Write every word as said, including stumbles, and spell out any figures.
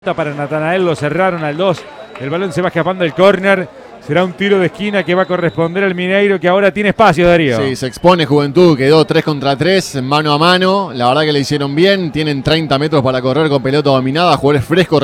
Para Natanael, lo cerraron al dos. El balón se va escapando del córner. Será un tiro de esquina que va a corresponder al Mineiro, que ahora tiene espacio, Darío. Sí, se expone Juventud, quedó tres contra tres, mano a mano. La verdad que le hicieron bien. Tienen treinta metros para correr con pelota dominada, jugadores frescos.